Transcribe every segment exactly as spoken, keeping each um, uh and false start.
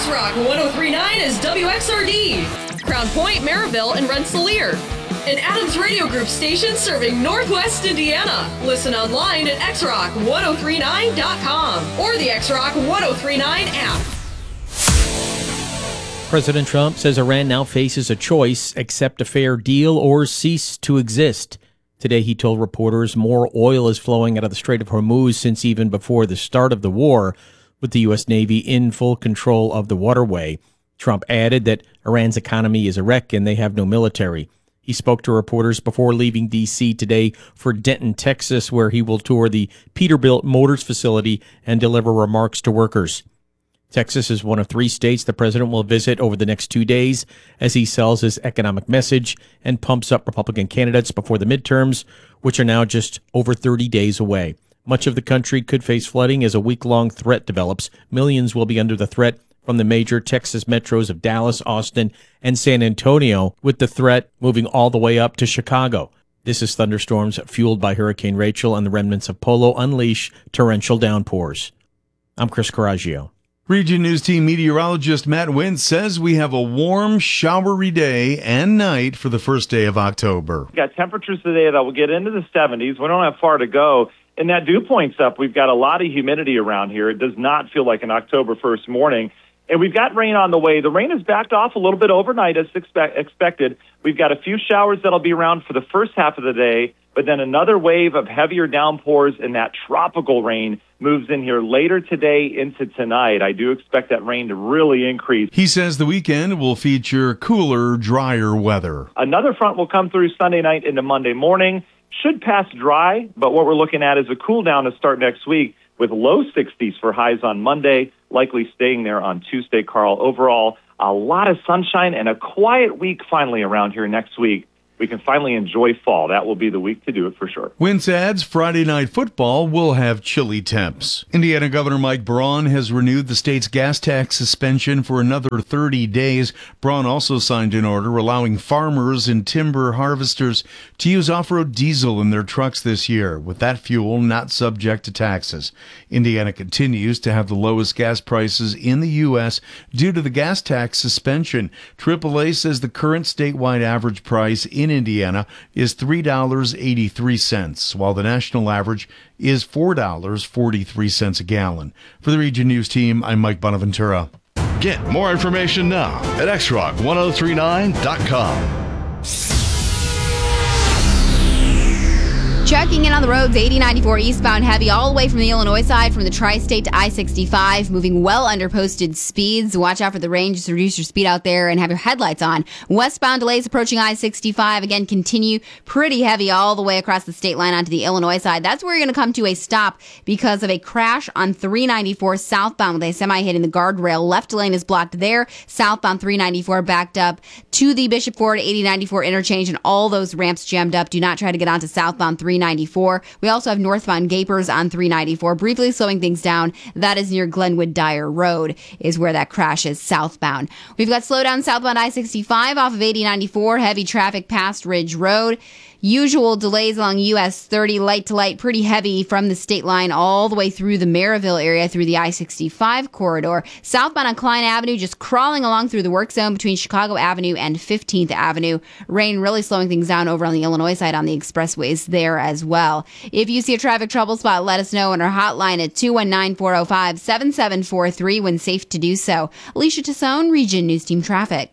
X-Rock one oh three point nine is W X R D, Crown Point, Maryville, and Rensselaer. An Adams Radio Group station serving Northwest Indiana. Listen online at x rock ten thirty-nine dot com or the X-Rock ten thirty-nine app. President Trump says Iran now faces a choice: accept a fair deal or cease to exist. Today he told reporters more oil is flowing out of the Strait of Hormuz since even before the start of the war, with the U S. Navy in full control of the waterway. Trump added that Iran's economy is a wreck and they have no military. He spoke to reporters before leaving D C today for Denton, Texas, where he will tour the Peterbilt Motors facility and deliver remarks to workers. Texas is one of three states the president will visit over the next two days as he sells his economic message and pumps up Republican candidates before the midterms, which are now just over thirty days away. Much of the country could face flooding as a week-long threat develops. Millions will be under the threat from the major Texas metros of Dallas, Austin, and San Antonio, with the threat moving all the way up to Chicago. This is thunderstorms fueled by Hurricane Rachel and the remnants of Polo unleash torrential downpours. I'm Chris Coraggio. Region News Team meteorologist Matt Wentz says we have a warm, showery day and night for the first day of October. We've got temperatures today that will get into the seventies. We don't have far to go. And that dew point's up. We've got a lot of humidity around here. It does not feel like an October first morning. And we've got rain on the way. The rain has backed off a little bit overnight as expect- expected. We've got a few showers that'll be around for the first half of the day, but then another wave of heavier downpours and that tropical rain moves in here later today into tonight. I do expect that rain to really increase. He says the weekend will feature cooler, drier weather. Another front will come through Sunday night into Monday morning. Should pass dry, but what we're looking at is a cool down to start next week with low sixties for highs on Monday, likely staying there on Tuesday, Carl. Overall, a lot of sunshine and a quiet week finally around here next week. We can finally enjoy fall. That will be the week to do it for sure. Wentz adds Friday night football will have chilly temps. Indiana Governor Mike Braun has renewed the state's gas tax suspension for another thirty days. Braun also signed an order allowing farmers and timber harvesters to use off-road diesel in their trucks this year, with that fuel not subject to taxes. Indiana continues to have the lowest gas prices in the U S due to the gas tax suspension. triple A says the current statewide average price in Indiana is three dollars and eighty-three cents, while the national average is four dollars and forty-three cents a gallon. For the Region News Team, I'm Mike Bonaventura. Get more information now at x rock ten thirty-nine dot com. Checking in on the roads, eighty ninety-four eastbound heavy all the way from the Illinois side, from the Tri-State to I sixty-five, moving well under posted speeds. Watch out for the rain. Just reduce your speed out there and have your headlights on. Westbound delays approaching I sixty-five. Again, continue pretty heavy all the way across the state line onto the Illinois side. That's where you're going to come to a stop because of a crash on three ninety-four southbound with a semi hitting the guardrail. Left lane is blocked there. Southbound three ninety-four backed up to the Bishop Ford eighty ninety-four interchange, and all those ramps jammed up. Do not try to get onto southbound three ninety-four. We also have northbound Gapers on three ninety-four, briefly slowing things down. That is near Glenwood Dyer Road is where that crash is southbound. We've got slowdown southbound I sixty-five off of eighty ninety-four, heavy traffic past Ridge Road. Usual delays along U S thirty, light to light, pretty heavy from the state line all the way through the Maryville area through the I sixty-five corridor. Southbound on Klein Avenue, just crawling along through the work zone between Chicago Avenue and fifteenth Avenue. Rain really slowing things down over on the Illinois side on the expressways there as well. If you see a traffic trouble spot, let us know on our hotline at two one nine, four oh five, seven seven four three when safe to do so. Alicia Tassone, Region News Team Traffic.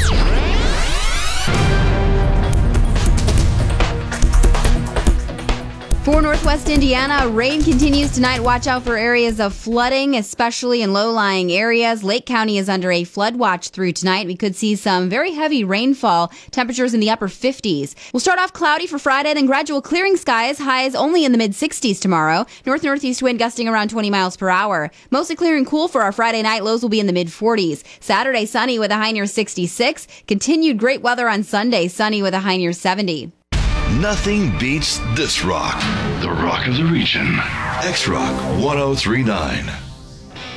For Northwest Indiana, rain continues tonight. Watch out for areas of flooding, especially in low-lying areas. Lake County is under a flood watch through tonight. We could see some very heavy rainfall, temperatures in the upper fifties. We'll start off cloudy for Friday, then gradual clearing skies, highs only in the mid-sixties tomorrow. North-northeast wind gusting around twenty miles per hour. Mostly clear and cool for our Friday night. Lows will be in the mid-forties. Saturday, sunny with a high near sixty-six. Continued great weather on Sunday, sunny with a high near seventy. Nothing beats this rock. The rock of the region. X-Rock ten thirty-nine.